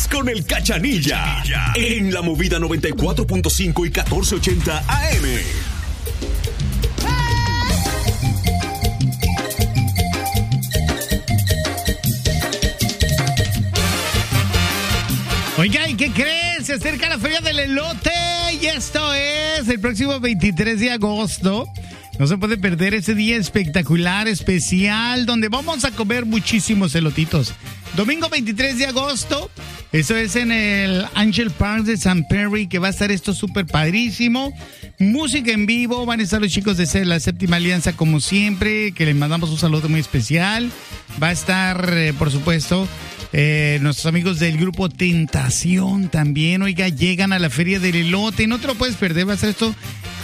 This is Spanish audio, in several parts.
Estás con el Cachanilla en la Movida 94.5 y 1480 AM. Oiga, ¿y qué crees? Se acerca la Feria del Elote y esto es el próximo 23 de agosto. No se puede perder ese día espectacular, especial, donde vamos a comer muchísimos elotitos. Domingo 23 de agosto, eso es en el Angel Park de San Perry, que va a estar esto súper padrísimo. Música en vivo, van a estar los chicos de la Séptima Alianza como siempre, que les mandamos un saludo muy especial. Va a estar, por supuesto, nuestros amigos del grupo Tentación también. Oiga, llegan a la Feria del Elote, no te lo puedes perder, va a ser esto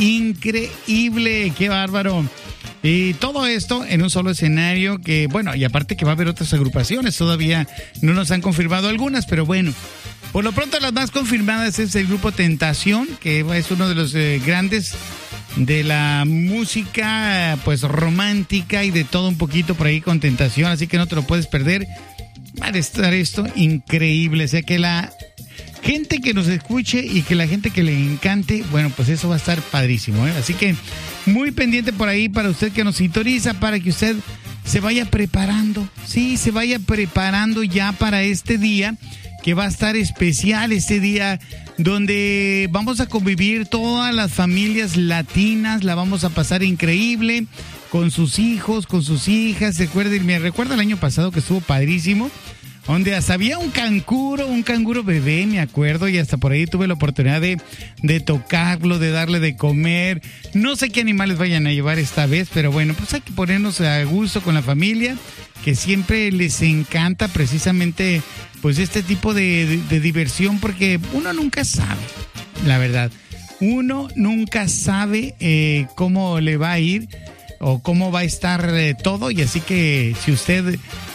increíble, qué bárbaro. Y todo esto en un solo escenario que, bueno, y aparte que va a haber otras agrupaciones, todavía no nos han confirmado algunas, pero bueno, por lo pronto las más confirmadas es el grupo Tentación, que es uno de los grandes de la música, pues romántica y de todo un poquito por ahí con Tentación, así que no te lo puedes perder. Va a estar esto increíble, o sea que la gente que nos escuche y que la gente que le encante, bueno, pues eso va a estar padrísimo, ¿eh? Así que muy pendiente por ahí para usted que nos sintoniza, para que usted se vaya preparando, sí, se vaya preparando ya para este día que va a estar especial, este día donde vamos a convivir todas las familias latinas, la vamos a pasar increíble con sus hijos, con sus hijas. Me recuerda el año pasado que estuvo padrísimo, donde hasta había un canguro bebé, me acuerdo, y hasta por ahí tuve la oportunidad de tocarlo, de darle de comer. No sé qué animales vayan a llevar esta vez, pero bueno, pues hay que ponernos a gusto con la familia, que siempre les encanta precisamente pues este tipo de diversión, porque uno nunca sabe, la verdad. Uno nunca sabe cómo le va a ir o cómo va a estar todo, y así que si usted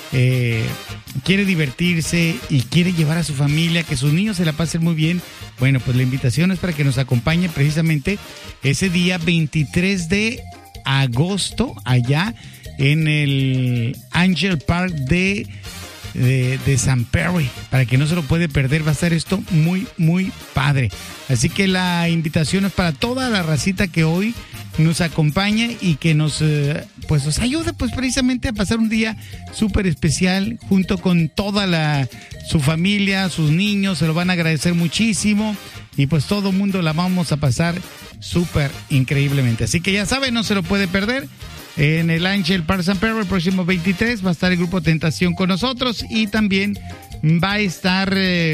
quiere divertirse y quiere llevar a su familia, que sus niños se la pasen muy bien, bueno, pues la invitación es para que nos acompañe precisamente ese día 23 de agosto allá en el Angel Park de San Perry, para que no se lo puede perder. Va a estar esto muy, muy padre. Así que la invitación es para toda la racita que hoy nos acompañe y que nos ayude pues precisamente a pasar un día súper especial junto con toda su familia, sus niños, se lo van a agradecer muchísimo y pues todo el mundo la vamos a pasar súper increíblemente. Así que ya saben, no se lo puede perder. En el Angel Park San Perry, el próximo 23, va a estar el grupo Tentación con nosotros y también va a estar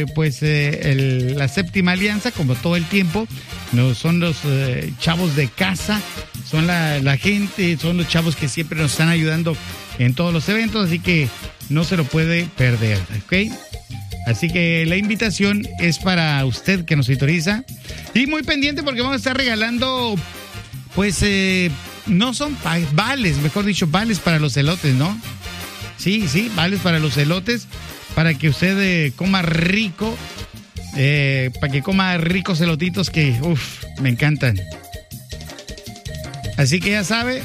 la Séptima Alianza, como todo el tiempo. No, son los chavos de casa, son la gente, son los chavos que siempre nos están ayudando en todos los eventos, así que no se lo puede perder, ¿ok? Así que la invitación es para usted que nos autoriza. Y muy pendiente porque vamos a estar regalando, no son vales, mejor dicho, vales para los elotes, ¿no? Sí, vales para los elotes, para que usted coma rico, para que coma ricos elotitos que, me encantan. Así que ya sabe,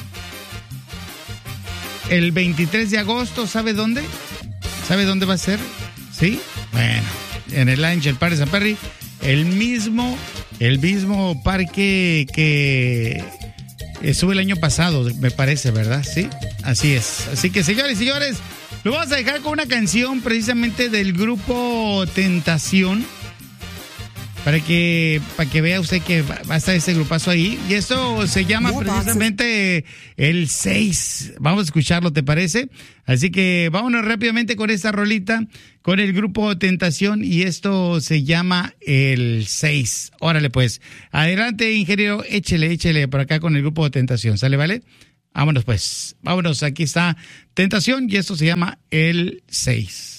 el 23 de agosto, ¿sabe dónde? ¿Sabe dónde va a ser? ¿Sí? Bueno, en el Angel Park de San Perry, el mismo parque que estuve el año pasado, me parece, ¿verdad? Sí, así es. Así que, señores y señores, lo vamos a dejar con una canción precisamente del grupo Tentación, para que vea usted que va a estar ese grupazo ahí. Y esto se llama precisamente el 6. Vamos a escucharlo, ¿te parece? Así que vámonos rápidamente con esta rolita, con el grupo Tentación, y esto se llama el 6. Órale pues, adelante ingeniero, échele por acá con el grupo Tentación, ¿sale, vale? Vámonos pues, vámonos, aquí está Tentación y esto se llama el 6.